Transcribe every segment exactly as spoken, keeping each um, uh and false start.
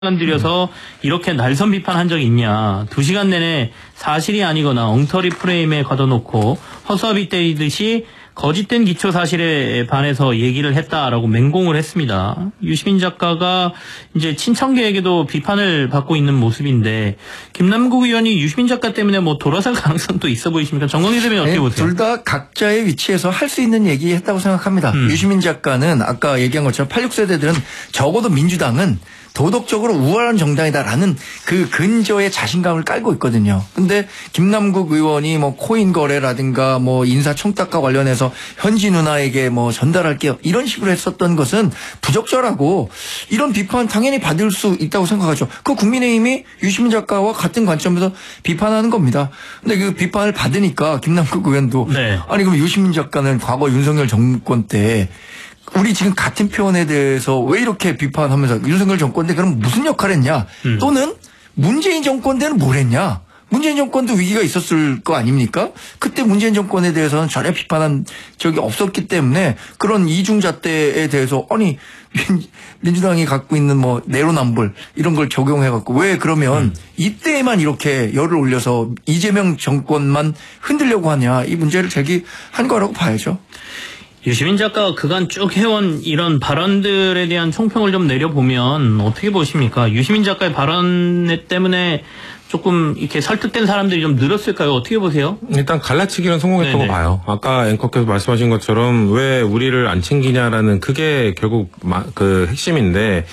시간 들여서 이렇게 날선 비판한 적이 있냐. 두 시간 내내 사실이 아니거나 엉터리 프레임에 걷어놓고 허수아비 때리듯이 거짓된 기초 사실에 반해서 얘기를 했다라고 맹공을 했습니다. 유시민 작가가 이제 친청계에게도 비판을 받고 있는 모습인데 김남국 의원이 유시민 작가 때문에 뭐 돌아설 가능성도 있어 보이십니까? 정광희 대변인 어떻게 보세요? 둘 다 각자의 위치에서 할 수 있는 얘기 했다고 생각합니다. 음. 유시민 작가는 아까 얘기한 것처럼 팔십육 세대들은 적어도 민주당은 도덕적으로 우월한 정당이다라는 그 근저의 자신감을 깔고 있거든요. 근데 김남국 의원이 뭐 코인 거래라든가 뭐 인사 청탁과 관련해서 현지 누나에게 뭐 전달할게요. 이런 식으로 했었던 것은 부적절하고 이런 비판 당연히 받을 수 있다고 생각하죠. 그 국민의힘이 유시민 작가와 같은 관점에서 비판하는 겁니다. 근데 그 비판을 받으니까 김남국 의원도 네. 아니 그럼 유시민 작가는 과거 윤석열 정권 때 우리 지금 같은 표현에 대해서 왜 이렇게 비판하면서 윤석열 정권 때 그럼 무슨 역할을 했냐? 음. 또는 문재인 정권 때는 뭘 했냐? 문재인 정권도 위기가 있었을 거 아닙니까? 그때 문재인 정권에 대해서는 전혀 비판한 적이 없었기 때문에 그런 이중잣대에 대해서 아니 민주당이 갖고 있는 뭐 내로남불 이런 걸 적용해갖고 왜 그러면 음. 이때에만 이렇게 열을 올려서 이재명 정권만 흔들려고 하냐? 이 문제를 제기한 거라고 봐야죠. 유시민 작가가 그간 쭉 해온 이런 발언들에 대한 총평을 좀 내려보면 어떻게 보십니까? 유시민 작가의 발언 때문에 조금 이렇게 설득된 사람들이 좀 늘었을까요? 어떻게 보세요? 일단 갈라치기는 성공했다고 네네. 봐요. 아까 앵커께서 말씀하신 것처럼 왜 우리를 안 챙기냐라는 그게 결국 그 핵심인데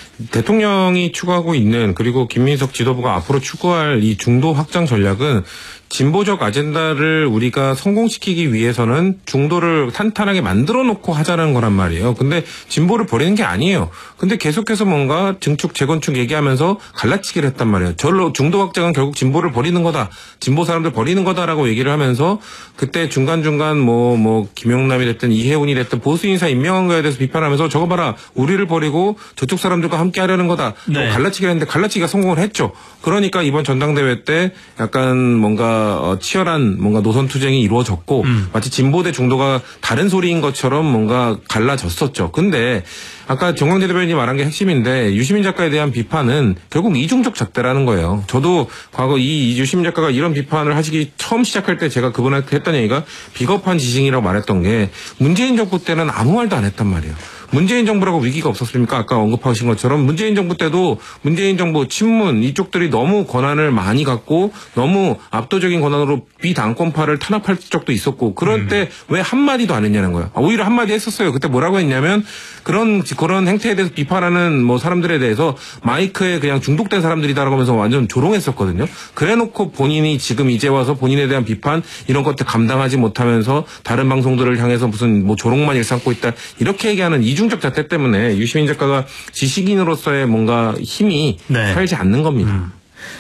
대통령이 추구하고 있는 그리고 김민석 지도부가 앞으로 추구할 이 중도 확장 전략은 진보적 아젠다를 우리가 성공시키기 위해서는 중도를 탄탄하게 만들어 놓고 하자는 거란 말이에요. 근데 진보를 버리는 게 아니에요. 근데 계속해서 뭔가 증축, 재건축 얘기하면서 갈라치기를 했단 말이에요. 절로 중도 확장은 결국 진보를 버리는 거다. 진보 사람들 버리는 거다라고 얘기를 하면서 그때 중간중간 뭐, 뭐, 김용남이 됐든 이해운이 됐든 보수 인사 임명한 거에 대해서 비판하면서 저거 봐라. 우리를 버리고 저쪽 사람들과 함께 하려는 거다. 네. 갈라치기를 했는데 갈라치기가 성공을 했죠. 그러니까 이번 전당대회 때 약간 뭔가 어, 치열한 뭔가 노선 투쟁이 이루어졌고 음. 마치 진보 대 중도가 다른 소리인 것처럼 뭔가 갈라졌었죠. 근데 아까 정광재 대변인이 말한 게 핵심인데 유시민 작가에 대한 비판은 결국 이중적 잣대라는 거예요. 저도 과거 이 유시민 작가가 이런 비판을 하시기 처음 시작할 때 제가 그분한테 했던 얘기가 비겁한 지식이라고 말했던 게 문재인 정부 때는 아무 말도 안 했단 말이에요. 문재인 정부라고 위기가 없었습니까? 아까 언급하신 것처럼 문재인 정부 때도 문재인 정부 친문 이쪽들이 너무 권한을 많이 갖고 너무 압도적인 권한으로 비당권파를 탄압할 적도 있었고 그럴 때 왜 한마디도 안 했냐는 거예요. 오히려 한마디 했었어요. 그때 뭐라고 했냐면 그런 그런 행태에 대해서 비판하는 뭐 사람들에 대해서 마이크에 그냥 중독된 사람들이다라고 하면서 완전 조롱했었거든요. 그래놓고 본인이 지금 이제 와서 본인에 대한 비판 이런 것들 감당하지 못하면서 다른 방송들을 향해서 무슨 뭐 조롱만 일삼고 있다 이렇게 얘기하는 이중적 잣대 때문에 유시민 작가가 지식인으로서의 뭔가 힘이 네. 살지 않는 겁니다. 음.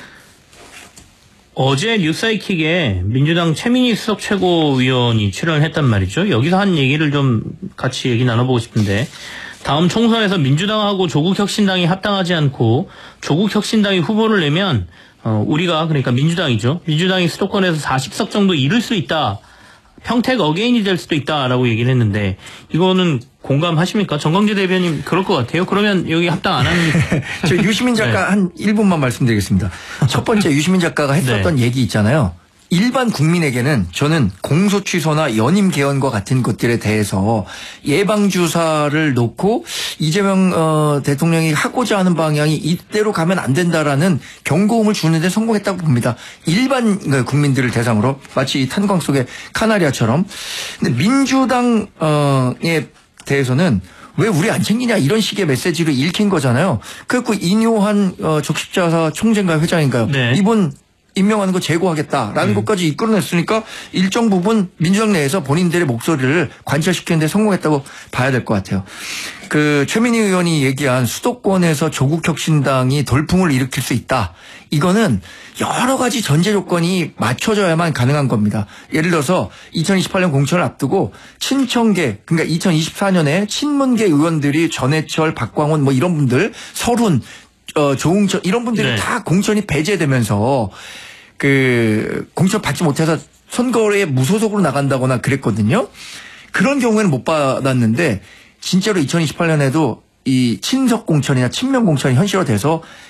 어제 뉴스사이킥에 민주당 최민희 수석 최고위원이 출연을 했단 말이죠. 여기서 한 얘기를 좀 같이 얘기 나눠보고 싶은데 다음 총선에서 민주당하고 조국혁신당이 합당하지 않고 조국혁신당이 후보를 내면 어, 우리가 그러니까 민주당이죠. 민주당이 수도권에서 사십 석 정도 잃을 수 있다. 평택 어게인이 될 수도 있다라고 얘기를 했는데 이거는 공감하십니까? 정광재 대변인 그럴 것 같아요. 그러면 여기 합당 안 하는 게. 저 유시민 작가 네. 한 일 분만 말씀드리겠습니다. 첫 번째 유시민 작가가 했었던 네. 얘기 있잖아요. 일반 국민에게는 저는 공소 취소나 연임 개헌과 같은 것들에 대해서 예방주사를 놓고 이재명 어, 대통령이 하고자 하는 방향이 이대로 가면 안 된다라는 경고음을 주는데 성공했다고 봅니다. 일반 국민들을 대상으로 마치 탄광 속의 카나리아처럼. 근데 민주당에 대해서는 왜 우리 안 챙기냐 이런 식의 메시지를 읽힌 거잖아요. 그래서 인요한 어, 적십자사 총재인가요 회장인가요? 네. 이번 임명하는 거 제고하겠다라는 음. 것까지 이끌어냈으니까 일정 부분 민주당 내에서 본인들의 목소리를 관철시키는 데 성공했다고 봐야 될 것 같아요. 그 최민희 의원이 얘기한 수도권에서 조국혁신당이 돌풍을 일으킬 수 있다. 이거는 여러 가지 전제 조건이 맞춰져야만 가능한 겁니다. 예를 들어서 이천이십팔 년 공천을 앞두고 친청계 그러니까 이천이십사 년에 친문계 의원들이 전해철, 박광훈 뭐 이런 분들 서른 어, 조응천 이런 분들이 네. 다 공천이 배제되면서 그 공천 받지 못해서 선거에 무소속으로 나간다거나 그랬거든요. 그런 경우에는 못 받았는데 진짜로 이천이십팔 년에도 이 친석 공천이나 친명 공천이 현실화돼서